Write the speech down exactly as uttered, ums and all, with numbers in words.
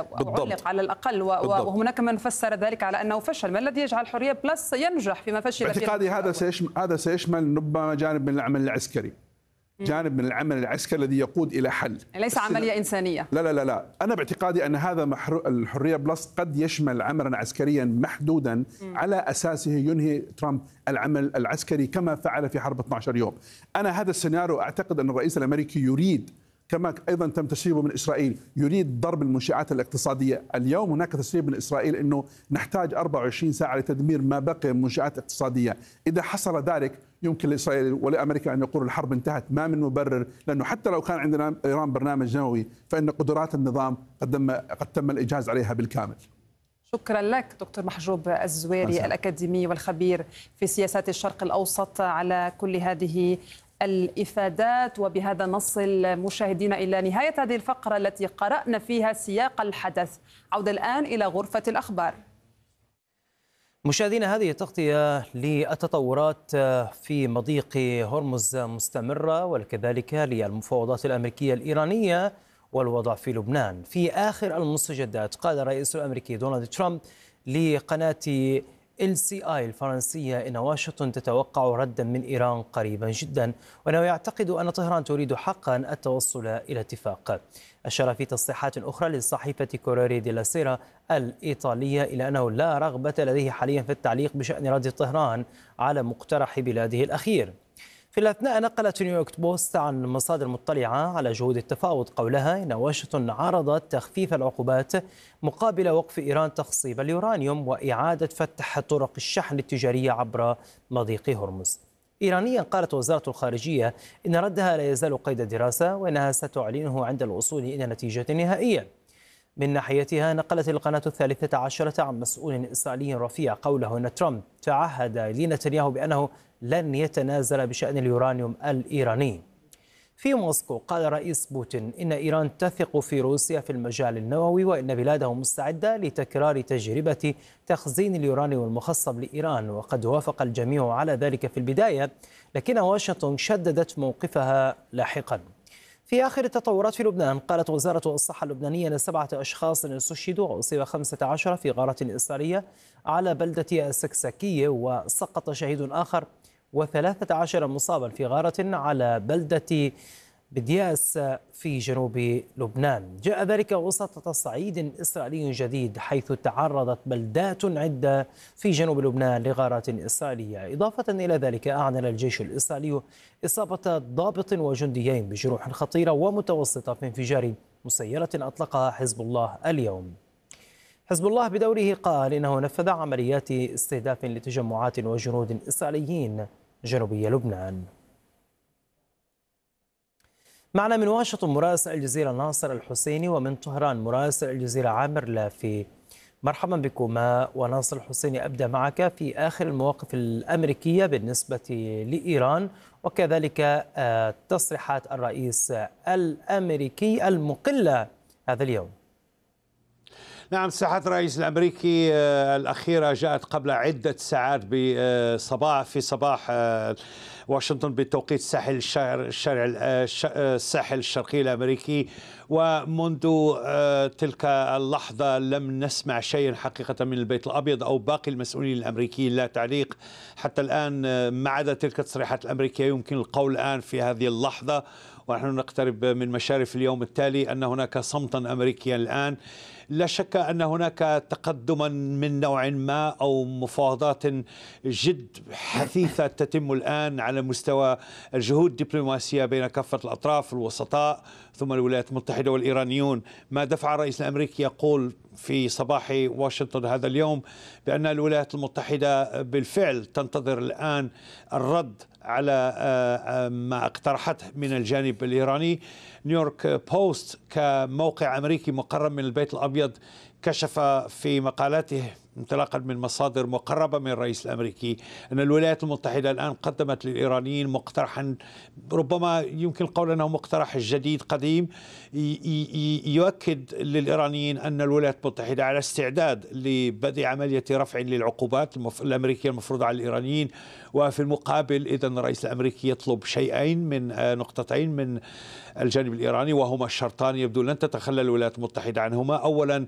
أو علق على الأقل، وهناك من فسر ذلك على أنه فشل. ما الذي يجعل حرية بلس ينجح فيما فشل؟ باعتقادي هذا سيشمل هذا سيشمل ربما جانب من العمل العسكري، جانب من العمل العسكري الذي يقود إلى حل، ليس عملية إنسانية. لا لا لا لا أنا باعتقادي أن هذا الحرية بلس قد يشمل عملا عسكريا محدودا م. على أساسه ينهي ترامب العمل العسكري كما فعل في حرب اثني عشر يوم. أنا هذا السيناريو أعتقد أن الرئيس الأمريكي يريد، كما أيضا تم تسريبه من إسرائيل، يريد ضرب المنشآت الاقتصادية. اليوم هناك تسريب من إسرائيل أنه نحتاج أربعة وعشرين ساعة لتدمير ما بقي من منشآت اقتصادية. إذا حصل ذلك يمكن لإسرائيل ولأمريكا أن يقولوا الحرب انتهت، ما من مبرر، لأنه حتى لو كان عندنا إيران برنامج نووي فإن قدرات النظام قد قد تم الإجهاز عليها بالكامل. شكرا لك دكتور محجوب الزويري مساء. الأكاديمي والخبير في سياسات الشرق الأوسط على كل هذه الإفادات. وبهذا نصل مشاهدينا إلى نهاية هذه الفقرة التي قرأنا فيها سياق الحدث. عودة الآن إلى غرفة الأخبار. مشاهدينا، هذه تغطية للتطورات في مضيق هرمز مستمرة، وكذلك للمفاوضات الأمريكية الإيرانية والوضع في لبنان. في آخر المستجدات قال الرئيس الأمريكي دونالد ترامب لقناة ال سي آي الفرنسية إن واشنطن تتوقع ردا من إيران قريبا جدا، وأنه يعتقد أن طهران تريد حقا التوصل إلى اتفاق. أشار في تصريحات أخرى لصحيفة كوريري ديلا سيرا الإيطالية إلى أنه لا رغبة لديه حاليا في التعليق بشأن رد طهران على مقترح بلاده الأخير. في الأثناء نقلت نيويورك بوست عن مصادر مطلعة على جهود التفاوض قولها إن واشنطن عرضت تخفيف العقوبات مقابل وقف إيران تخصيب اليورانيوم وإعادة فتح طرق الشحن التجارية عبر مضيق هرمز. إيرانيا قالت وزارة الخارجية إن ردها لا يزال قيد الدراسة، وإنها ستعلنه عند الوصول إلى نتيجة نهائية. من ناحيتها نقلت القناة الثالثة عشرة عن مسؤول إسرائيلي رفيع قوله إن ترامب تعهد لنتنياهو بأنه لن يتنازل بشأن اليورانيوم الإيراني. في موسكو قال الرئيس بوتين إن إيران تثق في روسيا في المجال النووي، وإن بلاده مستعدة لتكرار تجربة تخزين اليورانيوم المخصب لإيران، وقد وافق الجميع على ذلك في البداية، لكن واشنطن شددت موقفها لاحقا. في آخر التطورات في لبنان قالت وزارة الصحة اللبنانية أن سبعة أشخاص استشهدوا وأصيب خمسة عشر في غارة إسرائيلية على بلدة السكسكية، وسقط شهيد آخر وثلاثة عشر مصابا في غارة على بلدة بدياس في جنوب لبنان. جاء ذلك وسط تصعيد إسرائيلي جديد حيث تعرضت بلدات عدة في جنوب لبنان لغارات إسرائيلية. إضافة إلى ذلك أعلن الجيش الإسرائيلي إصابة ضابط وجنديين بجروح خطيرة ومتوسطة في انفجار مسيرة أطلقها حزب الله اليوم. حزب الله بدوره قال إنه نفذ عمليات استهداف لتجمعات وجنود إسرائيليين جنوبي لبنان. معنا من واشنطن مراسل الجزيرة ناصر الحسيني، ومن طهران مراسل الجزيرة عامر لافي. مرحبا بكما. وناصر الحسيني، أبدأ معك في آخر المواقف الأمريكية بالنسبة لإيران، وكذلك تصريحات الرئيس الأمريكي المقلة هذا اليوم. نعم، تصريحات الرئيس الأمريكي الأخيرة جاءت قبل عدة ساعات بصباح في صباح واشنطن بتوقيت الساحل الشرعي الساحل الشرقي الأمريكي، ومنذ تلك اللحظة لم نسمع شيئا حقيقة من البيت الأبيض أو باقي المسؤولين الأمريكيين، لا تعليق حتى الآن ما عدا تلك التصريحات الأمريكية. يمكن القول الآن في هذه اللحظة ونحن نقترب من مشارف اليوم التالي أن هناك صمتا أمريكيا الآن. لا شك أن هناك تقدما من نوع ما أو مفاوضات جد حثيثة تتم الآن على مستوى الجهود الدبلوماسية بين كافة الأطراف الوسطاء ثم الولايات المتحدة والإيرانيون. ما دفع الرئيس الأمريكي يقول في صباح واشنطن هذا اليوم بأن الولايات المتحدة بالفعل تنتظر الآن الرد على ما اقترحته من الجانب الإيراني. نيويورك بوست كموقع أمريكي مقرب من البيت الأبيض كشف في مقالاته انطلاقا من مصادر مقربة من الرئيس الأمريكي أن الولايات المتحدة الآن قدمت للإيرانيين مقترحا ربما يمكن القول أنه مقترح جديد قديم يؤكد للإيرانيين أن الولايات المتحدة على استعداد لبدء عملية رفع للعقوبات الأمريكية المفروضة على الإيرانيين، وفي المقابل إذن الرئيس الأمريكي يطلب شيئين من نقطتين من الجانب الإيراني، وهما الشرطان يبدو لن تتخلى الولايات المتحدة عنهما. أولا